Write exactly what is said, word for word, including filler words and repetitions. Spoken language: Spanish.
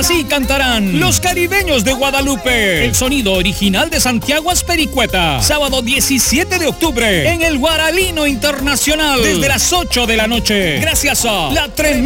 Así cantarán Los Caribeños de Guadalupe. El sonido original de Santiago Espericueta. Sábado diecisiete de octubre en el Guaralino Internacional. Desde las ocho de la noche. Gracias a la tremenda